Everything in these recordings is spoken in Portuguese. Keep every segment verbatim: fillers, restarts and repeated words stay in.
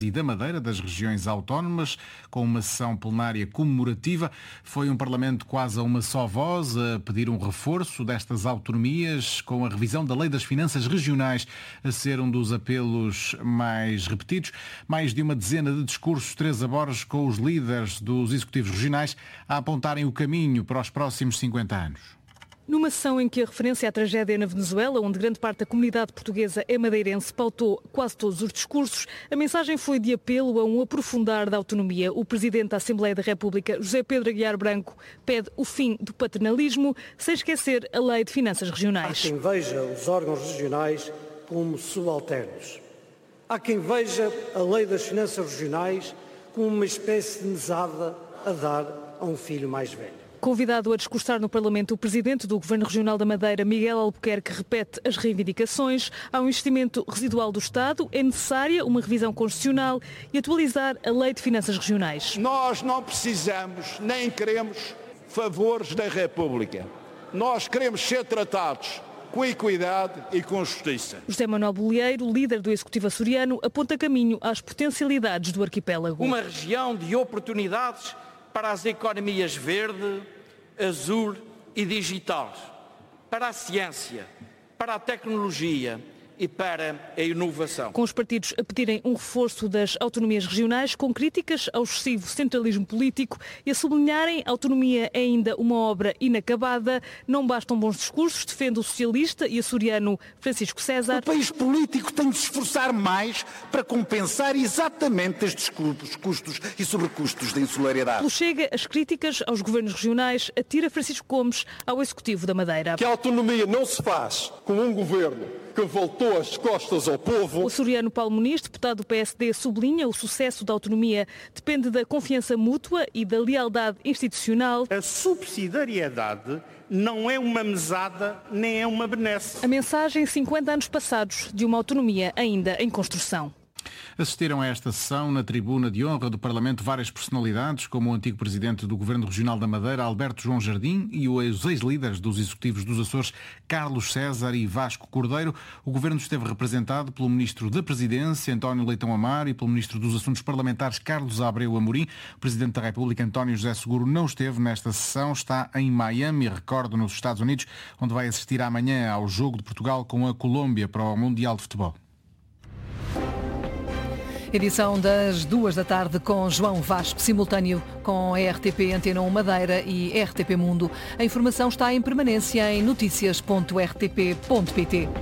e da Madeira, das regiões autónomas, com uma sessão plenária comemorativa. Foi um Parlamento quase a uma só voz a pedir um reforço destas autonomias, com a revisão da Lei das Finanças Regionais a ser um dos apelos mais repetidos. Mais de uma dezena de discursos, Teresa Borges, com os líderes dos executivos regionais a apontarem o caminho para os próximos cinquenta anos. Numa sessão em que a referência à tragédia na Venezuela, onde grande parte da comunidade portuguesa é madeirense, pautou quase todos os discursos, a mensagem foi de apelo a um aprofundar da autonomia. O Presidente da Assembleia da República, José Pedro Aguiar Branco, pede o fim do paternalismo, sem esquecer a Lei de Finanças Regionais. Há quem veja os órgãos regionais como subalternos. Há quem veja a Lei das Finanças Regionais como uma espécie de mesada a dar a um filho mais velho. Convidado a discursar no Parlamento, o Presidente do Governo Regional da Madeira, Miguel Albuquerque, repete as reivindicações. Há um investimento residual do Estado, é necessária uma revisão constitucional e atualizar a Lei de Finanças Regionais. Nós não precisamos nem queremos favores da República. Nós queremos ser tratados com equidade e com justiça. José Manuel Bolieiro, líder do Executivo açoriano, aponta caminho às potencialidades do arquipélago. Uma região de oportunidades para as economias verde, azul e digital, para a ciência, para a tecnologia e para a inovação. Com os partidos a pedirem um reforço das autonomias regionais, com críticas ao excessivo centralismo político e a sublinharem a autonomia é ainda uma obra inacabada. Não bastam bons discursos, defende o socialista e açoriano Francisco César. O país político tem de se esforçar mais para compensar exatamente estes custos e sobrecustos da insulariedade. Pelo Chega, as críticas aos governos regionais atira Francisco Gomes ao Executivo da Madeira. Que a autonomia não se faz com um governo que voltou as costas ao povo. O açoriano Paulo Muniz, deputado do P S D, sublinha o sucesso da autonomia depende da confiança mútua e da lealdade institucional. A subsidiariedade não é uma mesada nem é uma benesse. A mensagem cinquenta anos passados de uma autonomia ainda em construção. Assistiram a esta sessão na tribuna de honra do Parlamento várias personalidades, como o antigo Presidente do Governo Regional da Madeira, Alberto João Jardim, e os ex-líderes dos Executivos dos Açores, Carlos César e Vasco Cordeiro. O Governo esteve representado pelo Ministro da Presidência, António Leitão Amaro, e pelo Ministro dos Assuntos Parlamentares, Carlos Abreu Amorim. O Presidente da República, António José Seguro, não esteve nesta sessão, está em Miami, recordo, nos Estados Unidos, onde vai assistir amanhã ao jogo de Portugal com a Colômbia para o Mundial de Futebol. Edição das duas da tarde com João Vasco, simultâneo com a R T P Antena um Madeira e R T P Mundo. A informação está em permanência em notícias ponto r t p ponto p t.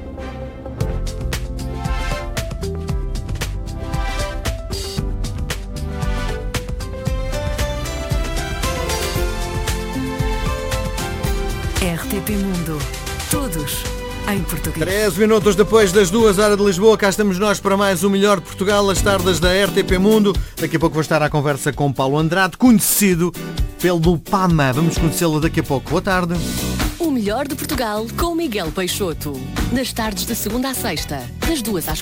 R T P Mundo. Todos em português. Três minutos depois das duas horas de Lisboa, cá estamos nós para mais o melhor de Portugal, as tardes da R T P Mundo. Daqui a pouco vou estar à conversa com Paulo Andrade, conhecido pelo P A M A. Vamos conhecê-lo daqui a pouco. Boa tarde. O melhor de Portugal com Miguel Peixoto. Nas tardes de segunda a sexta, das duas às